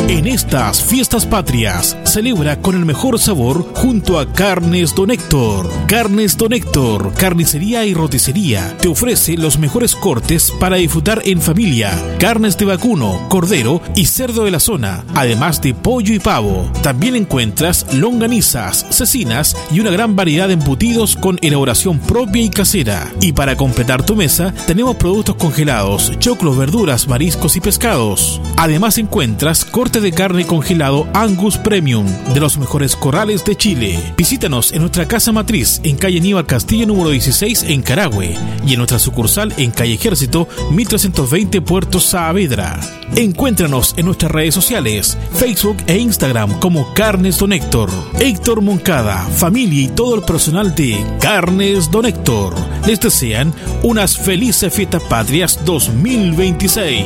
En estas fiestas patrias, celebra con el mejor sabor junto a Carnes Don Héctor. Carnes Don Héctor, carnicería y roticería, te ofrece los mejores cortes para disfrutar en familia. Carnes de vacuno, cordero y cerdo de la zona, además de pollo y pavo. También encuentras longanizas, cecinas y una gran variedad de embutidos con elaboración propia y casera. Y para completar tu mesa, tenemos productos congelados, choclos, verduras, mariscos y pescados. Además encuentras corte de carne congelado Angus Premium de los mejores corrales de Chile. Visítanos en nuestra casa matriz en calle Aníbal Castillo número 16 en Carahue y en nuestra sucursal en calle Ejército 1320 Puerto Saavedra. Encuéntranos en nuestras redes sociales, Facebook e Instagram como Carnes Don Héctor. Héctor Moncada, familia y todo el personal de Carnes Don Héctor les desean unas felices fiestas patrias 2026.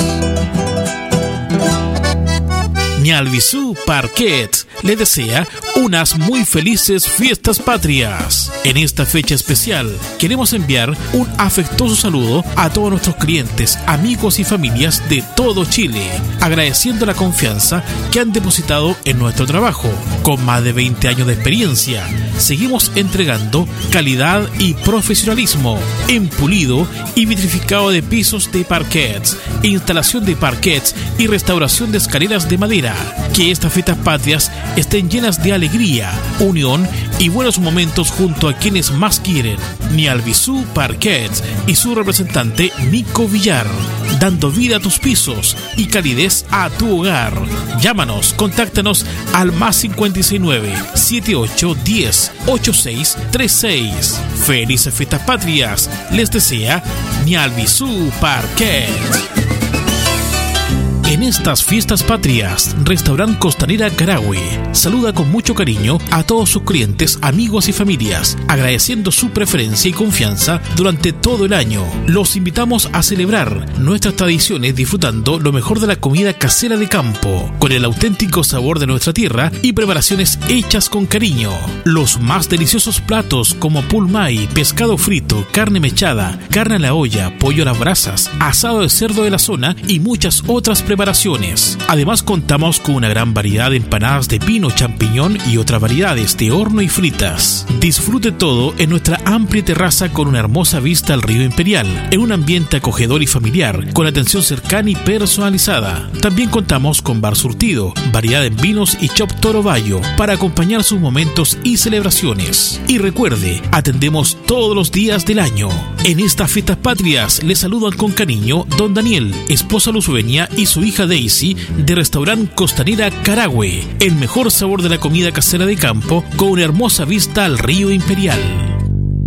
Ñalvisú Parquet le desea unas muy felices fiestas patrias. En esta fecha especial queremos enviar un afectuoso saludo a todos nuestros clientes, amigos y familias de todo Chile, agradeciendo la confianza que han depositado en nuestro trabajo. Con más de 20 años de experiencia, seguimos entregando calidad y profesionalismo en pulido y vitrificado de pisos de parquets, instalación de parquets y restauración de escaleras de madera. Que estas fiestas patrias estén llenas de alegría, unión y buenos momentos junto a quienes más quieren. Ñalvisú Parquets y su representante Nico Villar, dando vida a tus pisos y calidez a tu hogar. Llámanos, contáctanos al +569 7810 8636. Felices fiestas patrias les desea Ñalvisú Parquet. En estas fiestas patrias, Restaurant Costanera Carahue saluda con mucho cariño a todos sus clientes, amigos y familias, agradeciendo su preferencia y confianza durante todo el año. Los invitamos a celebrar nuestras tradiciones disfrutando lo mejor de la comida casera de campo, con el auténtico sabor de nuestra tierra y preparaciones hechas con cariño. Los más deliciosos platos como pulmay, pescado frito, carne mechada, carne a la olla, pollo a las brasas, asado de cerdo de la zona y muchas otras preparaciones. Además contamos con una gran variedad de empanadas de pino, champiñón y otras variedades de horno y fritas. Disfrute todo en nuestra amplia terraza con una hermosa vista al río Imperial, en un ambiente acogedor y familiar, con atención cercana y personalizada. También contamos con bar surtido, variedad en vinos y chop Toro Bayo para acompañar sus momentos y celebraciones. Y recuerde, atendemos todos los días del año. En estas fiestas patrias les saludan con cariño Don Daniel, esposa lusueña y su hija Daisy de Restaurant Costanera Carahue, el mejor sabor de la comida casera de campo con una hermosa vista al río Imperial.